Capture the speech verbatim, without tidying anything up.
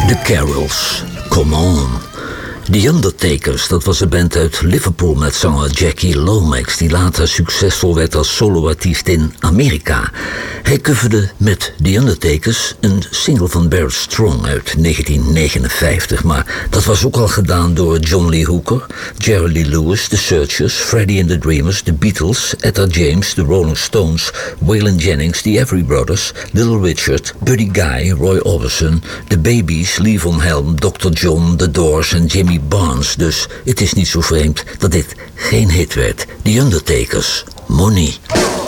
The Carols, Come On. The Undertakers, dat was een band uit Liverpool met zanger Jackie Lomax, die later succesvol werd als soloartiest in Amerika. Hij coverde met The Undertakers een single van Barrett Strong uit negentien negenenvijftig, maar dat was ook al gedaan door John Lee Hooker, Jerry Lee Lewis, The Searchers, Freddie and the Dreamers, The Beatles, Etta James, The Rolling Stones, Waylon Jennings, The Everly Brothers, Little Richard, Buddy Guy, Roy Orbison, The Babies, Lee Von Helm, doctor John, The Doors en Jimmy Barnes. Dus het is niet zo vreemd dat dit geen hit werd. The Undertakers, Money.